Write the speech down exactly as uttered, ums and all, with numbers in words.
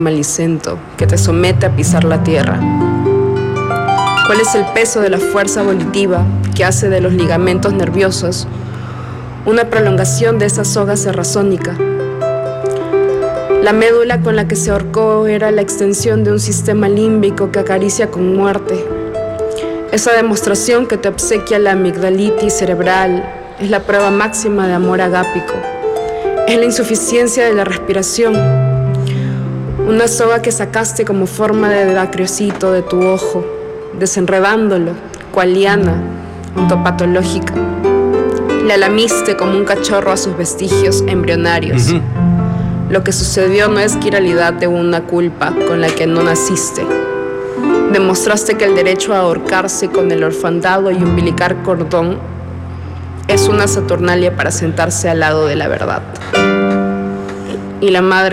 Malicento que te somete a pisar la tierra. ¿Cuál es el peso de la fuerza volitiva que hace de los ligamentos nerviosos una prolongación de esa soga serrazónica? La médula con la que se ahorcó era la extensión de un sistema límbico que acaricia con muerte. Esa demostración que te obsequia la amigdalitis cerebral es la prueba máxima de amor agápico. Es la insuficiencia de la respiración. Una soga que sacaste como forma de dacriocito de tu ojo, desenredándolo, cual liana ontopatológica. La lamiste como un cachorro a sus vestigios embrionarios. Uh-huh. Lo que sucedió no es quiralidad de una culpa con la que no naciste. Demostraste que el derecho a ahorcarse con el orfandado y umbilicar cordón es una saturnalia para sentarse al lado de la verdad. Y la madre